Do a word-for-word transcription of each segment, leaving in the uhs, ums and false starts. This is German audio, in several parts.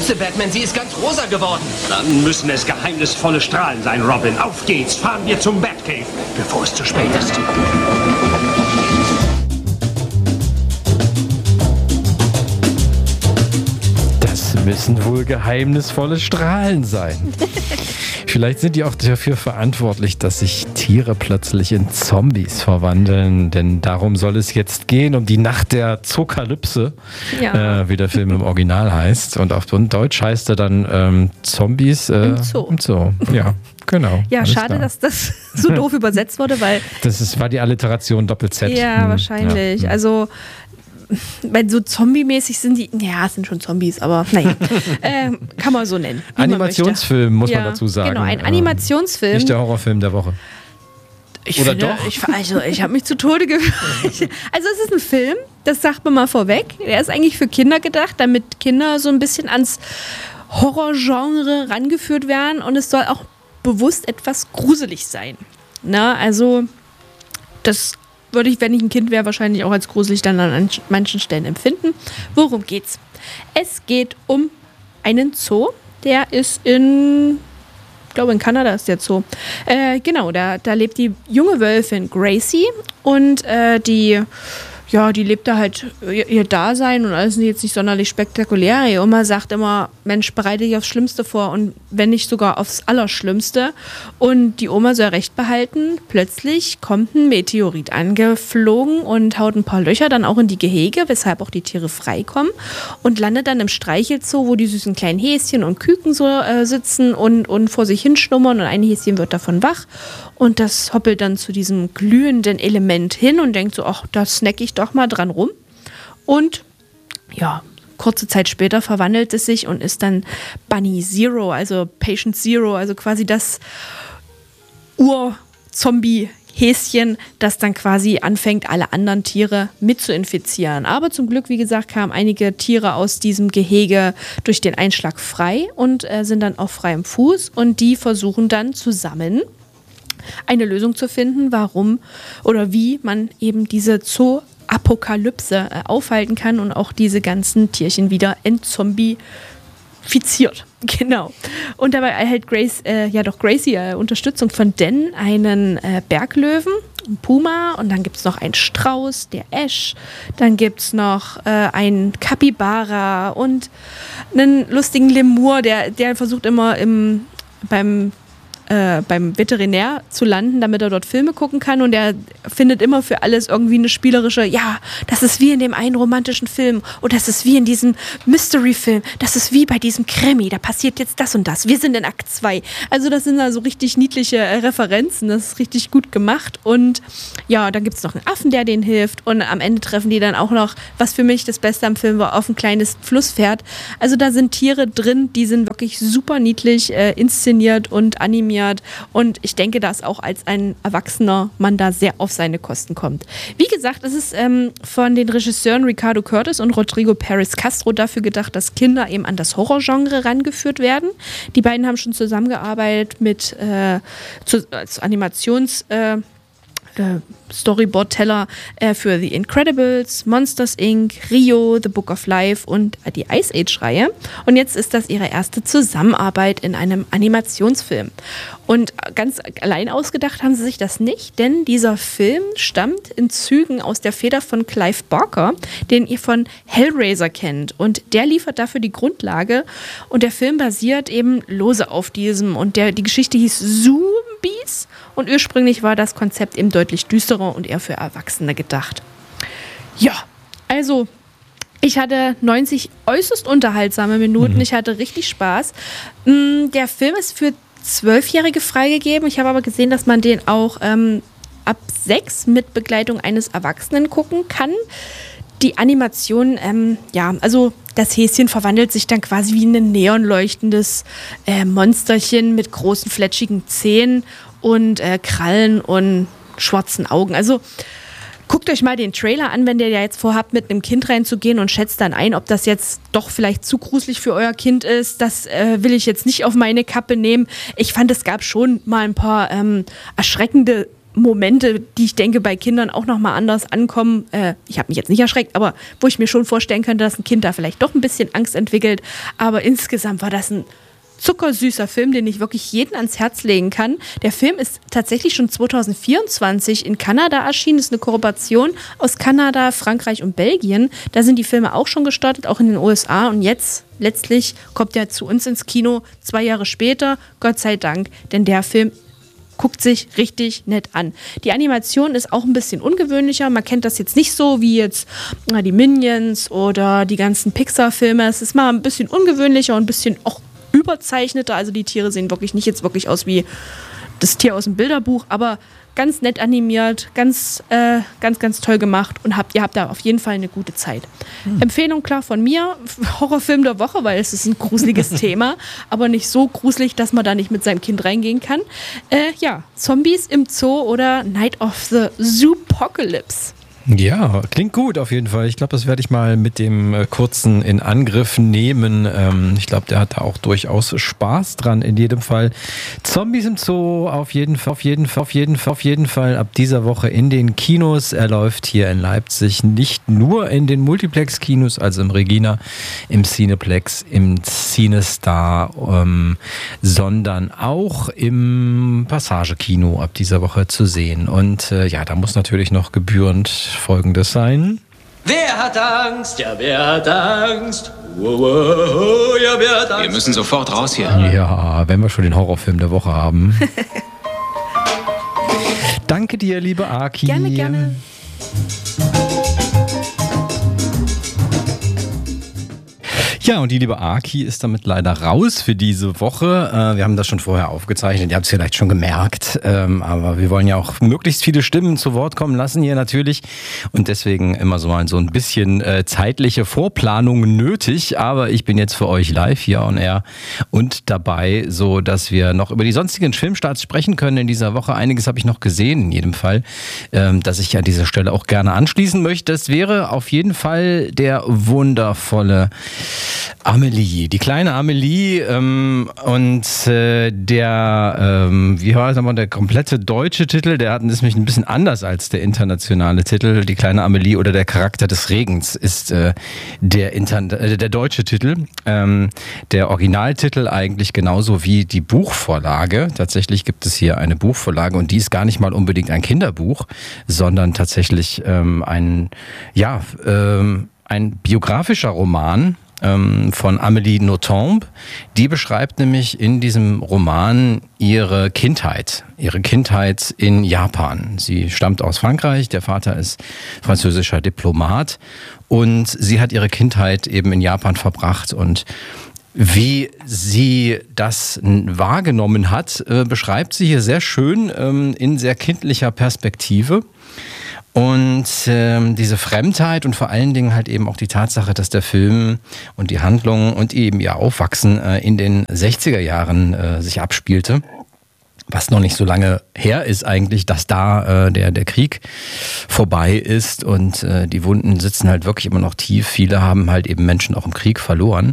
Scheiße, Batman, sie ist ganz rosa geworden. Dann müssen es geheimnisvolle Strahlen sein, Robin. Auf geht's, fahren wir zum Batcave, bevor es zu spät ist. Das müssen wohl geheimnisvolle Strahlen sein. Vielleicht sind die auch dafür verantwortlich, dass sich Tiere plötzlich in Zombies verwandeln. Denn darum soll es jetzt gehen, um die Nacht der Zokalypse, ja. äh, wie der Film im Original heißt. Und auf Deutsch heißt er dann ähm, Zombies äh, im Zoo. Im Zoo. Ja, genau. Ja, schade, klar. dass das so doof übersetzt wurde, weil... Das ist, war die Alliteration Doppel-Z. Ja, hm. wahrscheinlich. Ja. Also... Weil so zombie-mäßig sind die, ja, es sind schon Zombies, aber naja, äh, kann man so nennen. Animationsfilm, muss ja, man dazu sagen. Genau, ein Animationsfilm. Nicht der Horrorfilm der Woche. Ich Oder finde, doch? Ich, also, ich habe mich zu Tode gefühlt. Also es ist ein Film, das sagt man mal vorweg. Der ist eigentlich für Kinder gedacht, damit Kinder so ein bisschen ans Horrorgenre rangeführt werden. Und es soll auch bewusst etwas gruselig sein. Na, also das würde ich, wenn ich ein Kind wäre, wahrscheinlich auch als gruselig dann an manchen Stellen empfinden. Worum geht's? Es geht um einen Zoo, der ist in, ich glaube in Kanada ist der Zoo. Äh, genau, da, da lebt die junge Wölfin Gracie und äh, die, ja, die lebt da halt ihr, ihr Dasein und alles ist jetzt nicht sonderlich spektakulär. Ihre Oma sagt immer, Mensch, bereite dich aufs Schlimmste vor und wenn nicht sogar aufs Allerschlimmste. Und die Oma soll recht behalten. Plötzlich kommt ein Meteorit angeflogen und haut ein paar Löcher dann auch in die Gehege, weshalb auch die Tiere freikommen und landet dann im Streichelzoo, wo die süßen kleinen Häschen und Küken so äh, sitzen und, und vor sich hinschlummern und ein Häschen wird davon wach und das hoppelt dann zu diesem glühenden Element hin und denkt so, ach, da snack ich doch mal dran rum. Und ja, kurze Zeit später verwandelt es sich und ist dann Bunny Zero, also Patient Zero, also quasi das Ur-Zombie-Häschen, das dann quasi anfängt, alle anderen Tiere mit zu infizieren. Aber zum Glück, wie gesagt, kamen einige Tiere aus diesem Gehege durch den Einschlag frei und äh, sind dann auf freiem Fuß und die versuchen dann zusammen eine Lösung zu finden, warum oder wie man eben diese Zoo-Apokalypse äh, aufhalten kann und auch diese ganzen Tierchen wieder entzombifiziert. Genau. Und dabei erhält Grace, äh, ja doch Gracie äh, Unterstützung von Dan, einen äh, Berglöwen, einen Puma und dann gibt es noch einen Strauß, der Ash, dann gibt es noch äh, einen Capybara und einen lustigen Lemur, der, der versucht immer im, beim Äh, beim Veterinär zu landen, damit er dort Filme gucken kann und er findet immer für alles irgendwie eine spielerische, ja, das ist wie in dem einen romantischen Film oder das ist wie in diesem Mystery-Film, das ist wie bei diesem Krimi, da passiert jetzt das und das, wir sind in Akt zwei. Also das sind da so richtig niedliche äh, Referenzen, das ist richtig gut gemacht und ja, dann gibt es noch einen Affen, der denen hilft und am Ende treffen die dann auch noch, was für mich das Beste am Film war, auf ein kleines Flusspferd. Also da sind Tiere drin, die sind wirklich super niedlich äh, inszeniert und animiert. Und ich denke, dass auch als ein Erwachsener man da sehr auf seine Kosten kommt. Wie gesagt, es ist ähm, von den Regisseuren Ricardo Curtis und Rodrigo Perez Castro dafür gedacht, dass Kinder eben an das Horrorgenre rangeführt werden. Die beiden haben schon zusammengearbeitet mit äh, zu, als Animations- äh, äh, Storyboard-Teller äh, für The Incredibles, Monsters Incorporated, Rio, The Book of Life und äh, die Ice Age-Reihe. Und jetzt ist das ihre erste Zusammenarbeit in einem Animationsfilm. Und ganz allein ausgedacht haben sie sich das nicht, denn dieser Film stammt in Zügen aus der Feder von Clive Barker, den ihr von Hellraiser kennt. Und der liefert dafür die Grundlage. Und der Film basiert eben lose auf diesem. Und der, die Geschichte hieß Zombies. Und ursprünglich war das Konzept eben deutlich düsterer und eher für Erwachsene gedacht. Ja, also ich hatte neunzig äußerst unterhaltsame Minuten. Mhm. Ich hatte richtig Spaß. Der Film ist für Zwölfjährige freigegeben. Ich habe aber gesehen, dass man den auch ähm, ab sechs mit Begleitung eines Erwachsenen gucken kann. Die Animation, ähm, ja, also das Häschen verwandelt sich dann quasi wie ein neonleuchtendes äh, Monsterchen mit großen, fletschigen Zähnen und äh, Krallen und schwarzen Augen. Also guckt euch mal den Trailer an, wenn ihr ja jetzt vorhabt, mit einem Kind reinzugehen und schätzt dann ein, ob das jetzt doch vielleicht zu gruselig für euer Kind ist. Das äh, will ich jetzt nicht auf meine Kappe nehmen. Ich fand, es gab schon mal ein paar ähm, erschreckende Momente, die ich denke, bei Kindern auch nochmal anders ankommen. Äh, ich habe mich jetzt nicht erschreckt, aber wo ich mir schon vorstellen könnte, dass ein Kind da vielleicht doch ein bisschen Angst entwickelt. Aber insgesamt war das ein zuckersüßer Film, den ich wirklich jedem ans Herz legen kann. Der Film ist tatsächlich schon zwanzig vierundzwanzig in Kanada erschienen. Das ist eine Kooperation aus Kanada, Frankreich und Belgien. Da sind die Filme auch schon gestartet, auch in den U S A. Und jetzt letztlich kommt er zu uns ins Kino zwei Jahre später. Gott sei Dank, denn der Film guckt sich richtig nett an. Die Animation ist auch ein bisschen ungewöhnlicher. Man kennt das jetzt nicht so wie jetzt na, die Minions oder die ganzen Pixar-Filme. Es ist mal ein bisschen ungewöhnlicher und ein bisschen auch überzeichneter. Also die Tiere sehen wirklich nicht jetzt wirklich aus wie das Tier aus dem Bilderbuch, aber ganz nett animiert, ganz, äh, ganz, ganz toll gemacht und habt, ihr habt da auf jeden Fall eine gute Zeit. Hm. Empfehlung klar von mir, Horrorfilm der Woche, weil es ist ein gruseliges Thema, aber nicht so gruselig, dass man da nicht mit seinem Kind reingehen kann. Äh, ja, Zombies im Zoo oder Night of the Zoopocalypse. Ja, klingt gut auf jeden Fall. Ich glaube, das werde ich mal mit dem äh, kurzen in Angriff nehmen. Ähm, ich glaube, der hat da auch durchaus Spaß dran in jedem Fall. Zombies im Zoo auf jeden Fall, auf jeden Fall, auf jeden Fall, auf jeden Fall ab dieser Woche in den Kinos. Er läuft hier in Leipzig nicht nur in den Multiplex-Kinos, also im Regina, im Cineplex, im Cinestar, ähm, sondern auch im Passage-Kino ab dieser Woche zu sehen. Und äh, ja, da muss natürlich noch gebührend Folgendes sein. Wer hat Angst? Ja, wer hat Angst? Wow, wow, ja, wer hat Angst? Wir müssen sofort raus hier. Ja, wenn wir schon den Horrorfilm der Woche haben. Danke dir, liebe Aki. Gerne, gerne. Ja, und die liebe Aki ist damit leider raus für diese Woche. Äh, wir haben das schon vorher aufgezeichnet, ihr habt es vielleicht schon gemerkt. Ähm, aber wir wollen ja auch möglichst viele Stimmen zu Wort kommen lassen hier natürlich. Und deswegen immer so mal so ein bisschen äh, zeitliche Vorplanung nötig. Aber ich bin jetzt für euch live hier on air und dabei, so dass wir noch über die sonstigen Filmstarts sprechen können in dieser Woche. Einiges habe ich noch gesehen in jedem Fall, ähm, dass ich an dieser Stelle auch gerne anschließen möchte. Das wäre auf jeden Fall der wundervolle Amelie, die kleine Amelie ähm, und äh, der, ähm, wie war das nochmal, der komplette deutsche Titel, der hat ist nämlich ein bisschen anders als der internationale Titel. Die kleine Amelie oder der Charakter des Regens ist äh, der, Inter- äh, der deutsche Titel. Ähm, der Originaltitel eigentlich genauso wie die Buchvorlage. Tatsächlich gibt es hier eine Buchvorlage und die ist gar nicht mal unbedingt ein Kinderbuch, sondern tatsächlich ähm, ein, ja, ähm, ein biografischer Roman von Amélie Nothomb. Die beschreibt nämlich in diesem Roman ihre Kindheit, ihre Kindheit in Japan. Sie stammt aus Frankreich, der Vater ist französischer Diplomat und sie hat ihre Kindheit eben in Japan verbracht und wie sie das wahrgenommen hat, beschreibt sie hier sehr schön in sehr kindlicher Perspektive. Und ähm, diese Fremdheit und vor allen Dingen halt eben auch die Tatsache, dass der Film und die Handlung und eben ihr Aufwachsen äh, in den sechziger Jahren äh, sich abspielte, was noch nicht so lange her ist eigentlich, dass da äh, der, der Krieg vorbei ist und äh, die Wunden sitzen halt wirklich immer noch tief. Viele haben halt eben Menschen auch im Krieg verloren.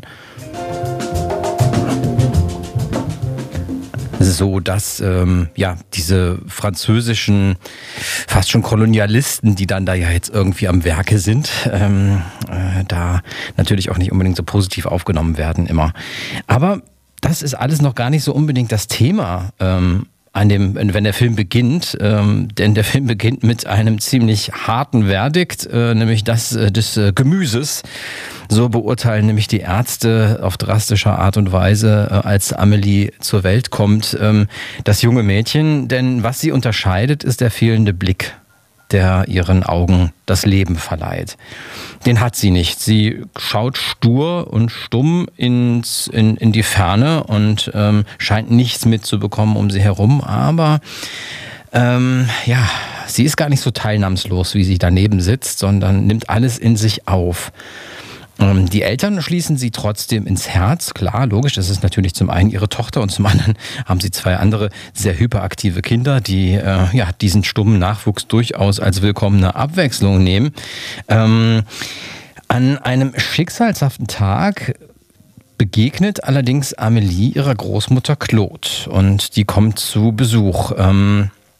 So dass ähm, ja diese französischen fast schon Kolonialisten, die dann da ja jetzt irgendwie am Werke sind, ähm, äh, da natürlich auch nicht unbedingt so positiv aufgenommen werden immer. Aber das ist alles noch gar nicht so unbedingt das Thema, ähm, an dem, wenn der Film beginnt, ähm, denn der Film beginnt mit einem ziemlich harten Verdikt, äh, nämlich das äh, des äh, Gemüses. So beurteilen nämlich die Ärzte auf drastische Art und Weise, äh, als Amelie zur Welt kommt, ähm, das junge Mädchen. Denn was sie unterscheidet, ist der fehlende Blick, der ihren Augen das Leben verleiht. Den hat sie nicht. Sie schaut stur und stumm ins, in, in die Ferne und ähm, scheint nichts mitzubekommen um sie herum. Aber ähm, ja, sie ist gar nicht so teilnahmslos, wie sie daneben sitzt, sondern nimmt alles in sich auf. Die Eltern schließen sie trotzdem ins Herz, klar, logisch, das ist natürlich zum einen ihre Tochter und zum anderen haben sie zwei andere sehr hyperaktive Kinder, die äh, ja diesen stummen Nachwuchs durchaus als willkommene Abwechslung nehmen. Ähm, an einem schicksalshaften Tag begegnet allerdings Amelie ihrer Großmutter Claude und die kommt zu Besuch. Ähm,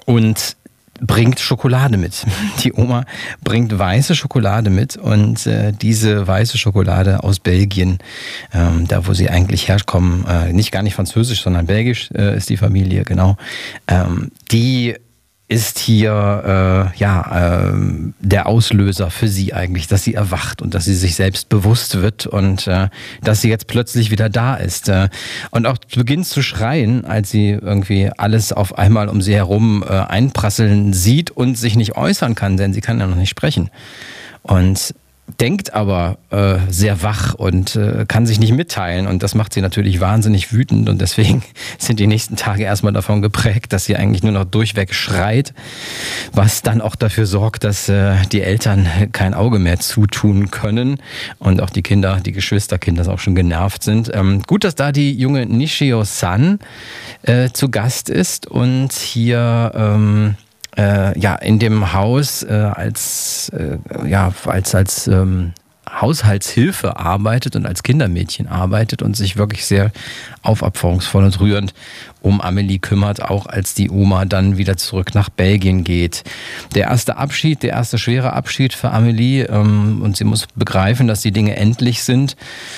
und bringt Schokolade mit. Die Oma bringt weiße Schokolade mit und äh, diese weiße Schokolade aus Belgien, ähm, da wo sie eigentlich herkommen, äh, nicht gar nicht französisch, sondern belgisch äh, ist die Familie, genau, ähm, die ist hier äh, ja äh, der Auslöser für sie eigentlich, dass sie erwacht und dass sie sich selbst bewusst wird und äh, dass sie jetzt plötzlich wieder da ist. Äh, und auch beginnt zu schreien, als sie irgendwie alles auf einmal um sie herum äh, einprasseln sieht und sich nicht äußern kann, denn sie kann ja noch nicht sprechen. Und denkt aber äh, sehr wach und äh, kann sich nicht mitteilen und das macht sie natürlich wahnsinnig wütend und deswegen sind die nächsten Tage erstmal davon geprägt, dass sie eigentlich nur noch durchweg schreit, was dann auch dafür sorgt, dass äh, die Eltern kein Auge mehr zutun können und auch die Kinder, die Geschwisterkinder auch schon genervt sind. Ähm, gut, dass da die junge Nishio-san äh, zu Gast ist und hier ähm, Äh, ja, in dem Haus äh, als, äh, ja, als, als ähm, Haushaltshilfe arbeitet und als Kindermädchen arbeitet und sich wirklich sehr aufopferungsvoll und rührend um Amelie kümmert, auch als die Oma dann wieder zurück nach Belgien geht. Der erste Abschied, der erste schwere Abschied für Amelie ähm, und sie muss begreifen, dass die Dinge endlich sind.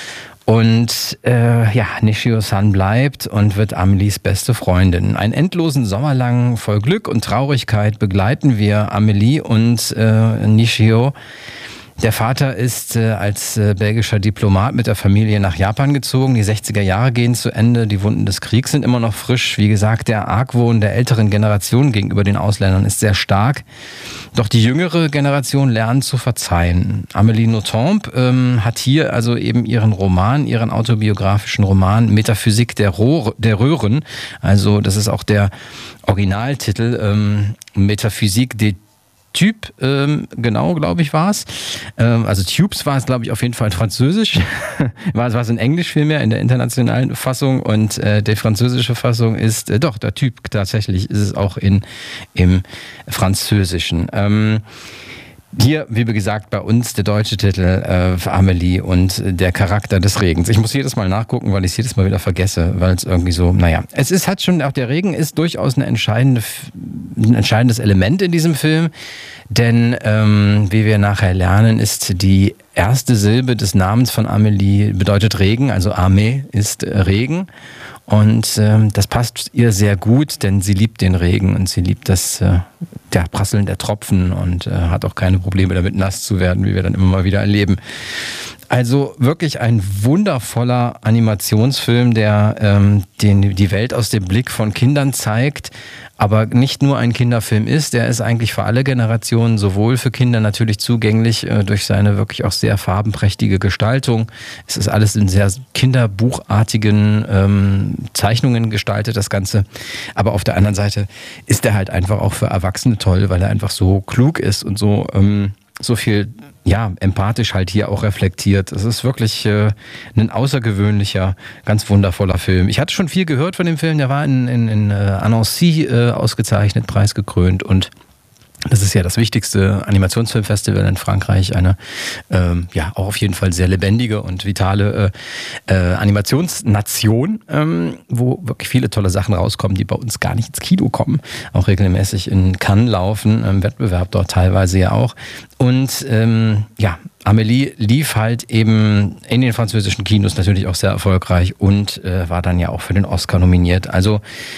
Und äh, ja, Nishio-san bleibt und wird Amelies beste Freundin. Einen endlosen Sommer lang voll Glück und Traurigkeit begleiten wir Amelie und äh, Nishio. Der Vater ist äh, als äh, belgischer Diplomat mit der Familie nach Japan gezogen. Die sechziger Jahre gehen zu Ende. Die Wunden des Kriegs sind immer noch frisch. Wie gesagt, der Argwohn der älteren Generation gegenüber den Ausländern ist sehr stark. Doch die jüngere Generation lernt zu verzeihen. Amélie Nothomb ähm, hat hier also eben ihren Roman, ihren autobiografischen Roman Metaphysik der, Rohr, der Röhren. Also das ist auch der Originaltitel, ähm, Metaphysik des Typ, ähm, genau, glaube ich, war es. Ähm, also Tubes war es, glaube ich, auf jeden Fall Französisch. war es in Englisch vielmehr, in der internationalen Fassung. Und äh, die französische Fassung ist, äh, doch, der Typ tatsächlich ist es auch in, im Französischen. Ähm, Hier, wie gesagt, bei uns der deutsche Titel äh, für Amelie und der Charakter des Regens. Ich muss jedes Mal nachgucken, weil ich es jedes Mal wieder vergesse, weil es irgendwie so, naja. Es ist, hat schon, auch der Regen ist durchaus eine entscheidende, ein entscheidendes Element in diesem Film, denn ähm, wie wir nachher lernen, ist die erste Silbe des Namens von Amelie bedeutet Regen, also Ame ist äh, Regen. Und ähm, das passt ihr sehr gut, denn sie liebt den Regen und sie liebt das äh, der Prasseln der Tropfen und äh, hat auch keine Probleme damit, nass zu werden, wie wir dann immer mal wieder erleben. Also wirklich ein wundervoller Animationsfilm, der ähm, den, die Welt aus dem Blick von Kindern zeigt, aber nicht nur ein Kinderfilm ist, der ist eigentlich für alle Generationen, sowohl für Kinder natürlich zugänglich äh, durch seine wirklich auch sehr farbenprächtige Gestaltung. Es ist alles in sehr kinderbuchartigen ähm, Zeichnungen gestaltet, das Ganze. Aber auf der anderen Seite ist er halt einfach auch für Erwachsene toll, weil er einfach so klug ist und so, ähm, so viel ja, empathisch halt hier auch reflektiert. Es ist wirklich äh, ein außergewöhnlicher, ganz wundervoller Film. Ich hatte schon viel gehört von dem Film, der war in, in, in äh, Annecy äh, ausgezeichnet, preisgekrönt und das ist ja das wichtigste Animationsfilmfestival in Frankreich, eine ähm, ja auch auf jeden Fall sehr lebendige und vitale äh, äh, Animationsnation, ähm, wo wirklich viele tolle Sachen rauskommen, die bei uns gar nicht ins Kino kommen, auch regelmäßig in Cannes laufen, im Wettbewerb dort teilweise ja auch. Und ähm, ja, Amélie lief halt eben in den französischen Kinos natürlich auch sehr erfolgreich und äh, war dann ja auch für den Oscar nominiert. Also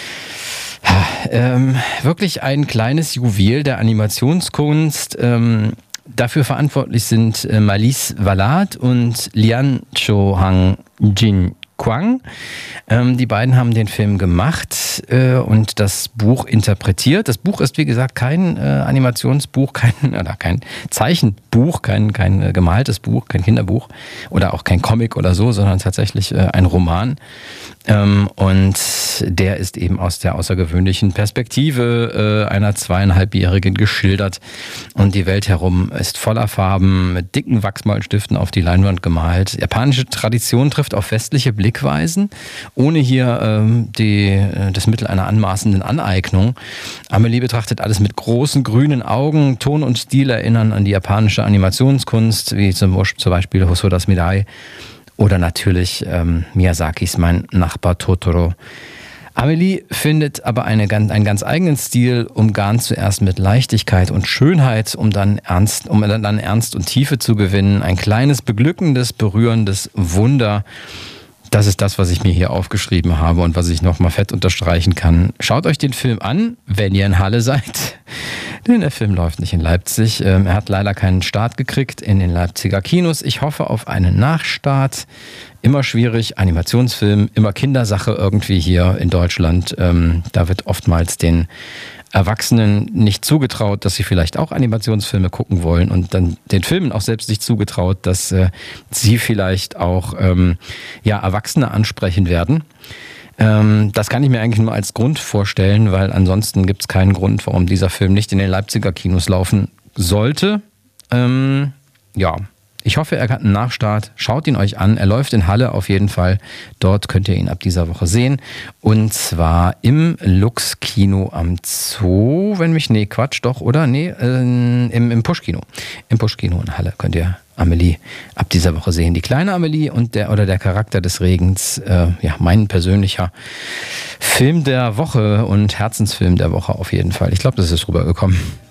Ähm, wirklich ein kleines Juwel der Animationskunst. Ähm, dafür verantwortlich sind äh, Malice Valade und Lian Cho-hang Jin Kwang. Ähm, die beiden haben den Film gemacht äh, und das Buch interpretiert. Das Buch ist, wie gesagt, kein äh, Animationsbuch, kein, oder kein Zeichenbuch, kein, kein äh, gemaltes Buch, kein Kinderbuch oder auch kein Comic oder so, sondern tatsächlich äh, ein Roman. Ähm, und der ist eben aus der außergewöhnlichen Perspektive äh, einer zweieinhalbjährigen geschildert. Und die Welt herum ist voller Farben, mit dicken Wachsmalstiften auf die Leinwand gemalt. Japanische Tradition trifft auf westliche Blickweisen, ohne hier ähm, die, das Mittel einer anmaßenden Aneignung. Amelie betrachtet alles mit großen grünen Augen. Ton und Stil erinnern an die japanische Animationskunst, wie zum Beispiel Hosodas Mirai oder natürlich ähm, Miyazakis Mein Nachbar Totoro. Amelie findet aber eine, einen ganz eigenen Stil, umgarnt zuerst mit Leichtigkeit und Schönheit, um dann Ernst, um dann Ernst und Tiefe zu gewinnen. Ein kleines, beglückendes, berührendes Wunder. Das ist das, was ich mir hier aufgeschrieben habe und was ich nochmal fett unterstreichen kann. Schaut euch den Film an, wenn ihr in Halle seid. Denn der Film läuft nicht in Leipzig. Er hat leider keinen Start gekriegt in den Leipziger Kinos. Ich hoffe auf einen Nachstart. Immer schwierig, Animationsfilm, immer Kindersache irgendwie hier in Deutschland. Da wird oftmals den Erwachsenen nicht zugetraut, dass sie vielleicht auch Animationsfilme gucken wollen und dann den Filmen auch selbst nicht zugetraut, dass äh, sie vielleicht auch ähm, ja, Erwachsene ansprechen werden. Ähm, das kann ich mir eigentlich nur als Grund vorstellen, weil ansonsten gibt es keinen Grund, warum dieser Film nicht in den Leipziger Kinos laufen sollte. Ähm, ja, ich hoffe, er hat einen Nachstart. Schaut ihn euch an. Er läuft in Halle auf jeden Fall. Dort könnt ihr ihn ab dieser Woche sehen. Und zwar im Lux-Kino am Zoo. Wenn mich, nee, Quatsch, doch, oder? Nee, äh, im, im Push-Kino. Im Push-Kino in Halle könnt ihr Amelie ab dieser Woche sehen. Die kleine Amelie und der oder der Charakter des Regens. Äh, ja, mein persönlicher Film der Woche und Herzensfilm der Woche auf jeden Fall. Ich glaube, das ist rübergekommen.